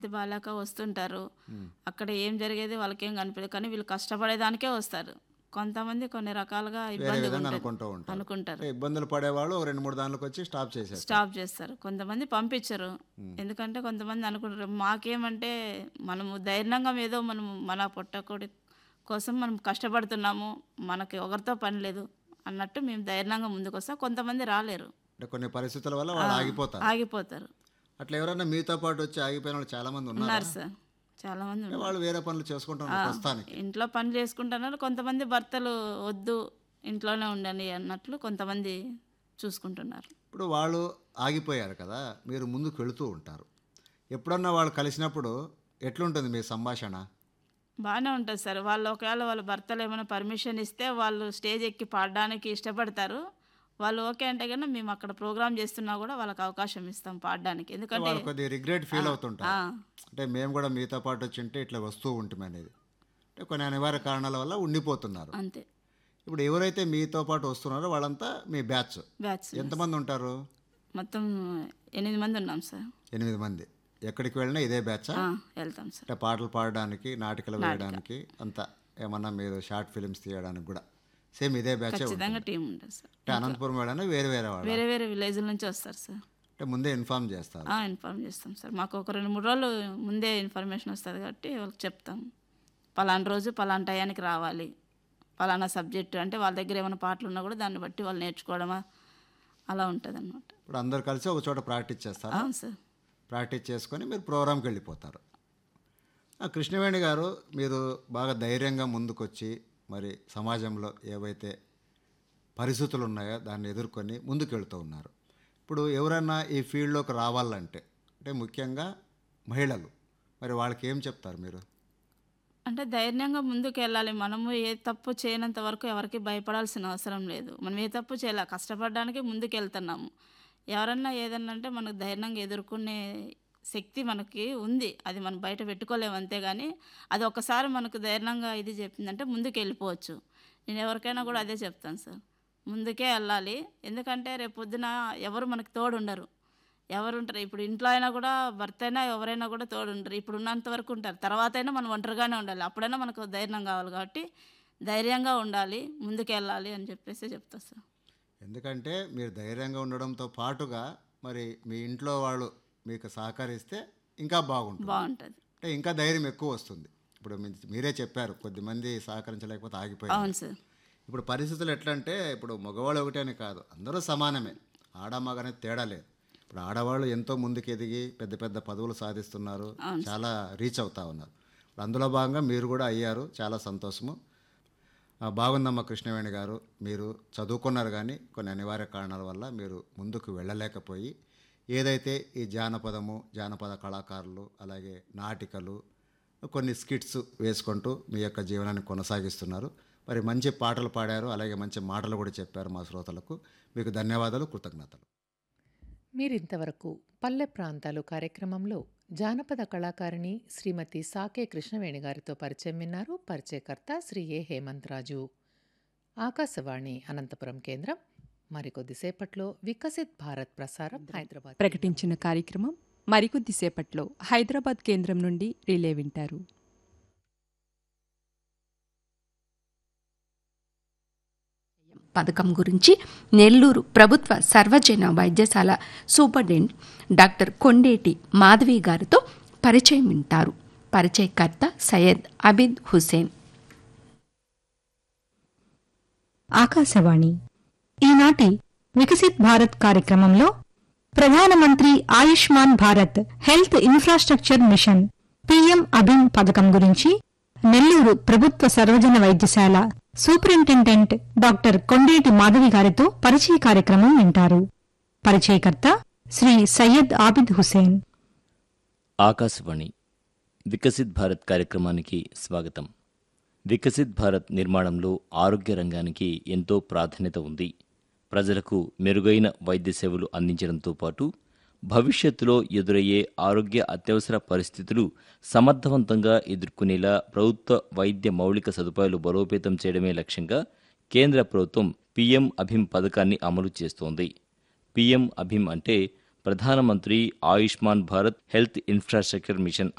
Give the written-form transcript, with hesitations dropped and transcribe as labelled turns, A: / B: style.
A: ఇది బాలేక వస్తుంటారు.
B: హ్మ్.
A: అక్కడ ఏం జరిగేది వాళ్ళకేం కనిపియదు. కానీ వీళ్ళు కష్టపడేదానికే వస్తారు. కొంతమంది కొన్ని రకాలుగా
B: వేరే
A: ఇబ్బందిగా
B: విధంగా
A: ఉంటది
B: అనుకుంటూ ఉంటారు.
A: అనుకుంటారు.
B: అంటే ఇబ్బందులు పడేవాళ్ళు 2, 3 దాంట్లోకొచ్చి స్టాప్ చేసేస్తారు.
A: స్టాప్ చేస్తారు. కొంతమంది పంపించరు.
B: హ్మ్.
A: ఎందుకంటే కొంతమంది అనుకుంటారు మాకేమంటే మనము ధైర్యంగా ఏదో మనము మన పొట్టకూడి కోసం మనం కష్టపడుతున్నాము. మనకి ఎవరితో పని లేదు అన్నట్టు మేము ధైర్యంగా ముందుకొస్తాం. కొంతమంది రాలేరు.
B: అంటే కొన్ని పరిస్థితుల వల్ల
A: ఆ!
B: వాళ్ళు ఆగిపోతారు.
A: ఆగిపోతారు.
B: అట్లా ఎవరైనా మీతో పాటు వచ్చి ఆగిపోయిన వాళ్ళు చాలామంది ఉన్నారా?
A: ఉన్నారు సార్. చాలామంది
B: అంటే
A: ఉన్నారు.
B: వాళ్ళు వేరే పనులు చేసుకుంటూ
A: ఆ!
B: ఉన్నారు ప్రస్తుతానికి.
A: ఇంట్లో పని చేసుకుంటున్నారు. కొంతమంది భర్తలు వద్దు ఇంట్లోనే ఉండండి అన్నట్లు కొంతమంది చూసుకుంటున్నారు.
B: ఇప్పుడు వాళ్ళు ఆగిపోయారు కదా! మీరు ముందుకు వెళుతూ ఉంటారు. ఎప్పుడన్నా వాళ్ళు కలిసినప్పుడు ఎట్లుంటుంది మీ సంభాషణ?
A: బానే ఉంటది సార్. వాళ్ళు ఒకవేళ వాళ్ళ భర్తలు ఏమైనా పర్మిషన్ ఇస్తే వాళ్ళు స్టేజ్ ఎక్కి పాడడానికి ఇష్టపడతారు. వాళ్ళు ఓకే అంటే గనుక మేము అక్కడ ప్రోగ్రామ్ చేస్తున్నా కూడా వాళ్ళకి అవకాశం ఇస్తాం పాడడానికి.
B: అంటే
A: ఎందుకంటే
B: వాళ్ళు కొద్దిగా రిగ్రెట్
A: ఆ!
B: ఫీల్
A: ఆ!
B: అవుతుంటారు. అంటే మేము కూడా మీతో పాటు వచ్చుంటే ఇట్లా వస్తూ ఉంటిమనేది. అంటే కొన్ని అనివార్య కారణాల వల్ల ఉండిపోతున్నారు.
A: అంతే.
B: ఇప్పుడు ఎవరైతే మీతో పాటు వస్తున్నారో వాళ్ళంతా మీ బ్యాచ్.
A: బ్యాచ్
B: ఎంతమంది ఉంటారు?
A: మొత్తం 8 మంది ఉన్నాం సార్.
B: 8 మంది. ఎక్కడికి వెళ్ళినా ఇదే బ్యాచా?
A: వెళ్తాం సార్.
B: అంటే పాటలు పాడడానికి, నాటికలు
A: నాటిక.
B: వేయడానికి అంతా ఏమన్నా మీరు షార్ట్ ఫిల్మ్స్ తీయడానికి కూడా సేమ్ ఇదే బ్యాచే
A: ఖచ్చితంగా
B: ఉంటుంది.
A: టీం ఉంటుంది సార్.
B: అంటే అనంతపురం వెళ్ళినా వేరే వేరే వాళ్ళ
A: వేరే వేరే విలేజ్‌ల నుంచి వస్తారు సార్.
B: అంటే ముందే ఇన్ఫార్మ్ చేస్తారు.
A: ఇన్ఫార్మ్ చేస్తాం సార్. మాకు ఒక 2, 3 రోజులు ముందే ఇన్ఫర్మేషన్ వస్తది కాబట్టి వాళ్ళకి చెప్తాం. పలానా రోజు పలానా టయానికి రావాలి. పలానా సబ్జెక్ట్ అంటే వాళ్ళ దగ్గర ఏమైనా పాటలు ఉన్నా కూడా దాన్ని బట్టి వాళ్ళు నేర్చుకోవడమా అలా ఉంటదన్నమాట.
B: ఇప్పుడు అందరు కలిసి ఒక చోట ప్రాక్టీస్ చేస్తారా?
A: అవును సార్.
B: ప్రాక్టీస్ చేసుకొని మీరు ప్రోగ్రామ్కి వెళ్ళిపోతారు. కృష్ణవేణి గారు, మీరు బాగా ధైర్యంగా ముందుకొచ్చి మరి సమాజంలో ఏవైతే పరిస్థితులు ఉన్నాయో దాన్ని ఎదుర్కొని ముందుకు వెళ్తూ ఉన్నారు. ఇప్పుడు ఎవరైనా ఈ ఫీల్డ్లోకి రావాలంటే అంటే ముఖ్యంగా మహిళలు మరి వాళ్ళకి ఏం చెప్తారు మీరు?
A: అంటే ధైర్యంగా ముందుకెళ్ళాలి. మనము ఏ తప్పు చేయనంత వరకు ఎవరికీ భయపడాల్సిన అవసరం లేదు. మనం ఏ తప్పు చేయలే. కష్టపడడానికి ముందుకెళ్తున్నాము. ఎవరన్నా ఏదన్నా అంటే మనకు ధైర్యంగా ఎదుర్కొనే శక్తి మనకి ఉంది. అది మనం బయట పెట్టుకోలేము అంతేగాని, అది ఒక్కసారి మనకు ధైర్యంగా ఇది చెప్పిందంటే ముందుకెళ్ళిపోవచ్చు. నేను ఎవరికైనా కూడా అదే చెప్తాను సార్. ముందుకే ఎళ్ళాలి. ఎందుకంటే రేపొద్దున ఎవరు మనకు తోడుండరు. ఎవరుంటారు? ఇప్పుడు ఇంట్లో అయినా కూడా భర్త అయినా ఎవరైనా కూడా తోడుండరు. ఇప్పుడు ఉన్నంత వరకు ఉంటారు. తర్వాతైనా మనం ఒంటరిగానే ఉండాలి. అప్పుడైనా మనకు ధైర్యం కావాలి కాబట్టి ధైర్యంగా ఉండాలి. ముందుకెళ్ళాలి అని చెప్పేసి చెప్తా సార్.
B: ఎందుకంటే మీరు ధైర్యంగా ఉండడంతో పాటుగా మరి మీ ఇంట్లో వాళ్ళు మీకు సహకరిస్తే ఇంకా బాగుంటుంది.
A: బావుంటది.
B: అంటే ఇంకా ధైర్యం ఎక్కువ వస్తుంది. ఇప్పుడు మీరే చెప్పారు కొద్దిమంది సహకరించలేకపోతే ఆగిపోయారు.
A: అవును సార్.
B: ఇప్పుడు పరిస్థితులు ఎట్లా అంటే ఇప్పుడు మగవాళ్ళు ఒకటే అని కాదు, అందరూ సమానమే. ఆడ మగ అనేది తేడా లేదు. ఇప్పుడు ఆడవాళ్ళు ఎంతో ముందుకు ఎదిగి పెద్ద పెద్ద పదవులు సాధిస్తున్నారు,
A: అవును సార్.
B: చాలా రీచ్ అవుతా ఉన్నారు. ఇప్పుడు అందులో భాగంగా మీరు కూడా అయ్యారు, చాలా సంతోషము. బాగుందమ్మా కృష్ణవేణి గారు, మీరు చదువుకున్నారు కానీ కొన్ని అనివార్య కారణాల వల్ల మీరు ముందుకు వెళ్ళలేకపోయి ఏదైతే ఈ జానపదము, జానపద కళాకారులు, అలాగే నాటికలు, కొన్ని స్కిట్స్ వేసుకుంటూ మీ యొక్క జీవనాన్ని కొనసాగిస్తున్నారు. మరి మంచి పాటలు పాడారు, అలాగే మంచి మాటలు కూడా చెప్పారు మా శ్రోతలకు. మీకు ధన్యవాదాలు, కృతజ్ఞతలు.
C: మీరింతవరకు పల్లె ప్రాంతాలు కార్యక్రమంలో జానపద కళాకారిణి శ్రీమతి సాకే కృష్ణవేణి గారితో పరిచయం విన్నారు. పరిచయకర్త శ్రీ ఏ హేమంత్ రాజు. ఆకాశవాణి అనంతపురం కేంద్రం. మరికొద్దిసేపట్లో వికసిత్ భారత్ ప్రసారం హైదరాబాద్
D: ప్రకటించిన కార్యక్రమం మరికొద్దిసేపట్లో హైదరాబాద్ కేంద్రం నుండి రిలే వింటారు.
E: పథకం గురించి నెల్లూరు ప్రభుత్వ సర్వజన వైద్యశాల సూపరింటెండెంట్ డాక్టర్ కొండేటి మాధవి గారితో పరిచయం వింటారు. పరిచయకర్త సయ్యద్ అబీద్ హుసేన్.
F: ఆకాశవాణి ఈనాటి వికసిత్ భారత్ కార్యక్రమంలో ప్రధానమంత్రి Ayushman Bharat health infrastructure machine PM అభిమ్ పథకం గురించి నెల్లూరు ప్రభుత్వ సర్వజన వైద్యశాల సూపరింటెండెంట్ డాక్టర్ కొండేటి మాధవి గారితో పరిచయ కార్యక్రమం వింటారు. పరిచయకర్త శ్రీ సయ్యద్ ఆబిద్ హుసేన్.
G: ఆకాశవాణి వికసిత్ భారత్ కార్యక్రమానికి స్వాగతం. వికసిత్ భారత్ నిర్మాణంలో ఆరోగ్య రంగానికి ఎంతో ప్రాధాన్యత ఉంది. ప్రజలకు మెరుగైన వైద్య సేవలు అందించడంతో పాటు భవిష్యత్తులో ఎదురయ్యే ఆరోగ్య అత్యవసర పరిస్థితులు సమర్థవంతంగా ఎదుర్కొనేలా ప్రభుత్వ వైద్య మౌలిక సదుపాయాలు బలోపేతం చేయడమే లక్ష్యంగా కేంద్ర ప్రభుత్వం పిఎం అభిమ్ పథకాన్ని అమలు చేస్తోంది. పిఎం అభిమ్ అంటే ప్రధానమంత్రి Ayushman Bharat health infrastructure machine